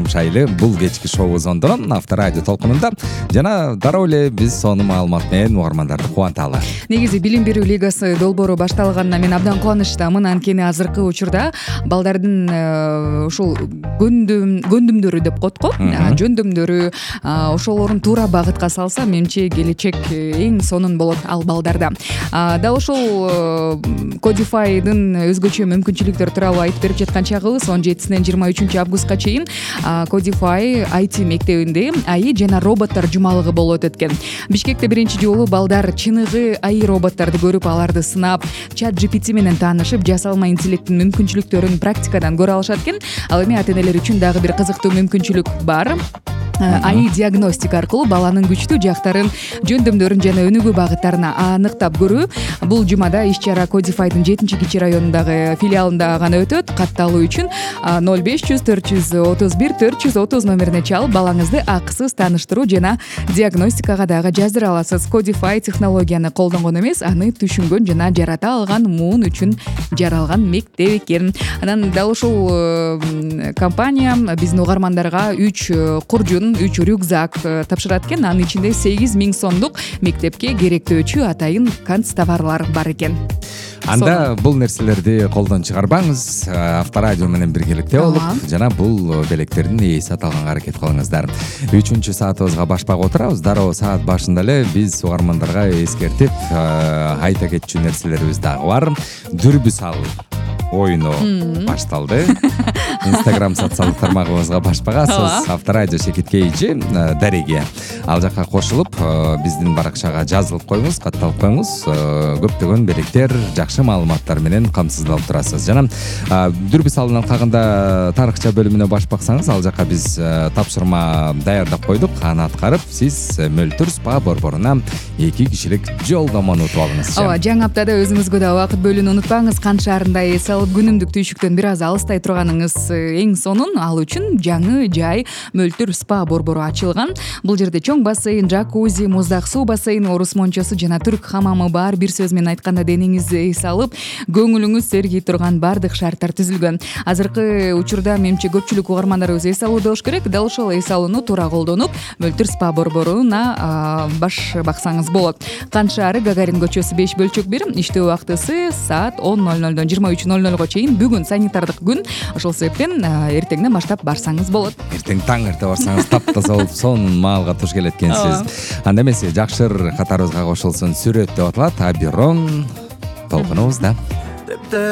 шайлы бул кечки шоубуз ондон Авторадио толкунунда жана дароо эле биз сонун маалымат менен угармандарды кубанталы. Негизи билим берүү лигасы долбоору башталганына мен абдан кубанычтамын. Анткени азыркы учурда балдардын ушул көндүмдөрү деп коет го, жөндөмдөрү ошолорун туура багытка салса, менимче келечек эң сонун болот ал балдарда. Дал ушул Codify'дын өзгөчө мүмкүнчүлүктөр тууралуу айтып берип жаткан чагыбыз 17-синен 23 августка чейин Codify IT мектебинде АИ жана роботтор жумалыгы болот экен. Бишкекте биринчи жолу балдар чыныгы АИ роботторду көрүп, аларды сынап, чат GPT менен таанышып, жасалма интеллекттин мүмкүнчүлүктөрүн практикадан көрө алышат экен. Ал эми ата-энелер үчүн дагы бир кызыктуу мүмкүнчүлүк бар. АИ диагностика аркылуу баланын күчтүү жактарын, жөндөмдөрүн жана өнүгүү багыттарын аныктап көрүү. Бул жумада иш-чара Codify'дын 7-кичи районундагы филиалында гана өтөт. Катталуу үчүн 0500 431 430 номерине чалып, балаңызды акысыз тааныштыруу жана диагностикага дагы жаздыра аласыз. Codify технологияны колдонгон эмес, аны түшүнгөн жана жарата алган муун үчүн жаралган мектеп экен. Анан дал ушул компания биздин угармандарга 3 куржун, 3 рюкзак тапшырат экен. Анын ичинде 8000 сомдук мектепке керектөөчү атайын канцтоварлар бар экен. Анда бул нерселерди колдон чыгарбаңыз, Авторадио менен биргеликте болуп жана бул белектердин ээси аталганга аракет кылыңыздар. 3-чү саатыбызга башпак отурабыз. Дароо саат башында эле биз угармандарга эскертип айта кетчү нерселерибиз дагы бар. Дүрбү сал оюну башталды. Инстаграм социалдык тармагыбызга башпагасыз Авторадио Секиткейчи дареге. Ал жакка кошулуп, биздин баракчага жазылып коюңуз, катталып коюңуз. Көптөгөн белектер, жакшы маалыматтар менен камсыздалып турасыз. Жана дүрбү салынын алкагында тарыхча бөлүмүнө башпаксаңыз, ал жакка биз тапшырма даярдап койдук. Аны аткарып, сиз Мөлтүр спа борборуна 2 кишилик жолдомону утуп алыңыз. Жаңы аптада өзүңүзгө да убакыт бөлүүнү унутпаңыз. Кан шаарында эс алып, күнүмдүк түйшүктөн бир аз алыстай турганыңыз эң сонун. Ал үчүн жаңы жай Мөлтүр спа борбору ачылган. Бул жерде чоң бассейн, джакузи, муздак суу бассейни, орус мончосу жана түрк хамамы бар. Бир сөз менен айтканда, денеңизди эс алып, көңүлүңүз сергий турган бардык шарттар түзүлгөн. Азыркы учурда менимче көпчүлүк угармандарыбыз эс алууда болуш керек. Дал ошол эс алууну туура колдонуп, Мөлтүр спа борборуна баш баксаңыз болот. Кан шаары, Гагарин көчөсү 5 бөлчөк 1. Иштөө убактысы саат 10:00-дон 23:00-го чейин. Бүгүн санитардык күн. Ошол себептен эртеңден баштап барсаңыз болот. Эртең таң эрте барсаңыз таптаза болуп сонун маалга туш келет экенсиз. Анда эмесе жакшыр катарыбызга кошулсун. Сүрөт деп аталат. Абирон толкунубузда.